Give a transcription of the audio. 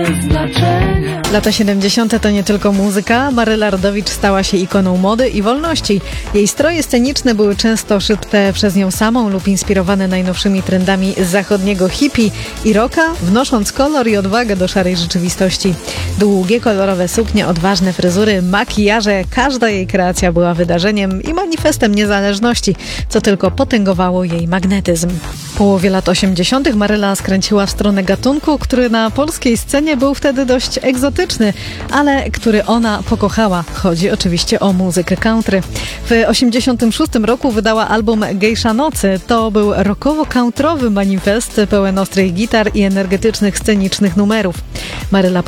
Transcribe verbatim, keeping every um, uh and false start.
Lata siedemdziesiąte to nie tylko muzyka. Maryla Rodowicz stała się ikoną mody i wolności. Jej stroje sceniczne były często szyte przez nią samą lub inspirowane najnowszymi trendami z zachodniego hippie i rocka, wnosząc kolor i odwagę do szarej rzeczywistości. Długie, kolorowe suknie, odważne fryzury, makijaże, każda jej kreacja była wydarzeniem i manifestem niezależności, co tylko potęgowało jej magnetyzm. W połowie lat osiemdziesiątych Maryla skręciła w stronę gatunku, który na polskiej scenie był wtedy dość egzotyczny, ale który ona pokochała. Chodzi oczywiście o muzykę country. W osiemdziesiątym szóstym roku wydała album Gejsza Nocy. To był rockowo-countrowy manifest pełen ostrych gitar i energetycznych scenicznych numerów. Maryla